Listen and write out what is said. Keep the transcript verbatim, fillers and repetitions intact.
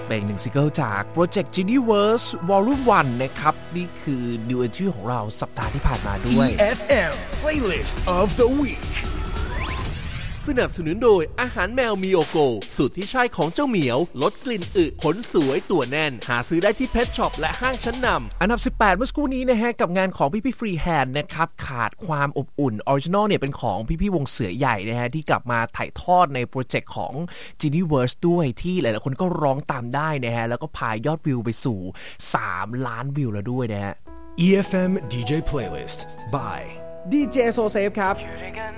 เป็นหนึ่งซิงเกิลจากโปรเจกต์ Geniverse Volume วันนะครับนี่คือ New Entry ของเราสัปดาห์ที่ผ่านมาด้วยอี เอฟ เอ็ม Playlist of the Week สนับสนุนโดยอาหารแมวมิโอโกสูตรที่ใช่ของเจ้าเหมียวลดกลิ่นอึขนสวยตัวแน่นหาซื้อได้ที่เพทช็อปและห้างชั้นนำอันดับสิบแปดเมื่อสักครู่นี้นะฮะกับงานของพี่พี่ฟรีแฮนด์นะครับขาดความอบอุ่นออริจินอลเนี่ยเป็นของพี่พี่วงเสือใหญ่นะฮะที่กลับมาถ่ายทอดในโปรเจกต์ของ Geniverse ด้วยที่หลายๆคนก็ร้องตามได้นะฮะแล้วก็พายอดวิวไปสู่สามล้านวิวแล้วด้วยนะฮะอี เอฟ เอ็ม ดี เจ Playlist by ดี เจ โซเซฟครับ